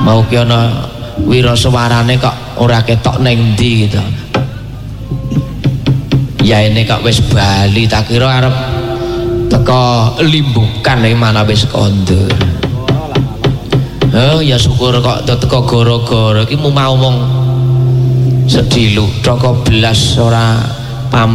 mau ki ana wiraswarane kok ora ketok ning ndi gitu. Ya ini kok wis bali tak kira arep teko limbukan iki mana wis kondur. Oh ya syukur kok teko gara-gara iki mau ngomong sedilu toko belas ora